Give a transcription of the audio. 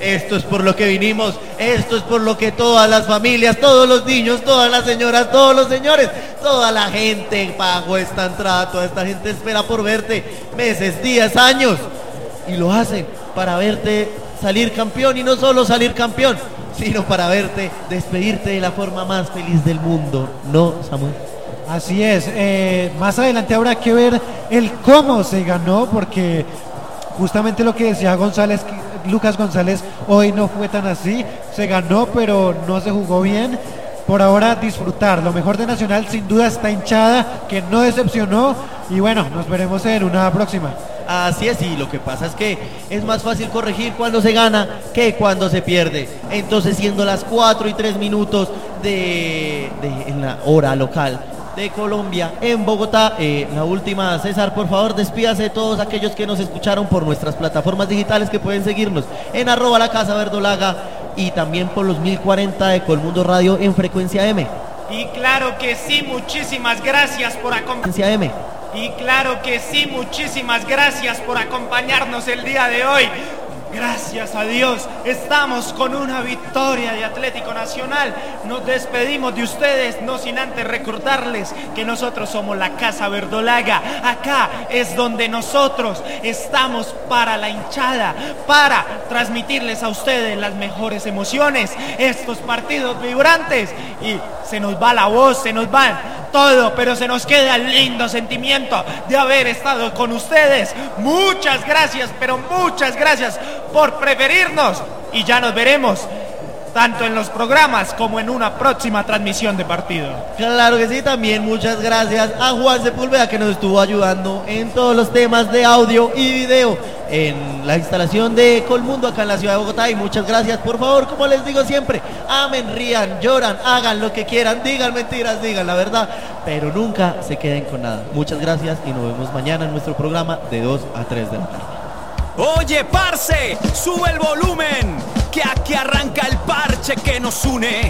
esto es por lo que vinimos, esto es por lo que todas las familias, todos los niños, todas las señoras, todos los señores, toda la gente pagó esta entrada, toda esta gente espera por verte meses, días, años, y lo hacen para verte salir campeón, y no solo salir campeón, sino para verte despedirte de la forma más feliz del mundo, ¿no, Samuel? Así es, más adelante habrá que ver el cómo se ganó, porque justamente lo que decía Lucas González, hoy no fue tan así, se ganó pero no se jugó bien. Por ahora disfrutar, lo mejor de Nacional sin duda está hinchada, que no decepcionó, y bueno, nos veremos en una próxima. Así es, y lo que pasa es que es más fácil corregir cuando se gana que cuando se pierde. Entonces, siendo las 4:03 en la hora local de Colombia, en Bogotá, la última, César, por favor, despídase de todos aquellos que nos escucharon por nuestras plataformas digitales, que pueden seguirnos en @lacasaverdolaga y también por los 1040 de Colmundo Radio en frecuencia M. Y claro que sí, muchísimas gracias por acompañarnos. Y claro que sí, muchísimas gracias por acompañarnos el día de hoy. Gracias a Dios, estamos con una victoria de Atlético Nacional. Nos despedimos de ustedes, no sin antes recordarles que nosotros somos la Casa Verdolaga. Acá es donde nosotros estamos para la hinchada, para transmitirles a ustedes las mejores emociones, estos partidos vibrantes. Y se nos va la voz, se nos va todo, pero se nos queda el lindo sentimiento de haber estado con ustedes. Muchas gracias, pero muchas gracias por preferirnos, y ya nos veremos tanto en los programas como en una próxima transmisión de partido. Claro que sí, también muchas gracias a Juan Sepúlveda, que nos estuvo ayudando en todos los temas de audio y video en la instalación de Colmundo acá en la ciudad de Bogotá. Y muchas gracias, por favor, como les digo siempre, amen, rían, lloran, hagan lo que quieran, digan mentiras, digan la verdad, pero nunca se queden con nada. Muchas gracias y nos vemos mañana en nuestro programa de 2 a 3 de la tarde. Oye, parce, sube el volumen, que aquí arranca el parche que nos une.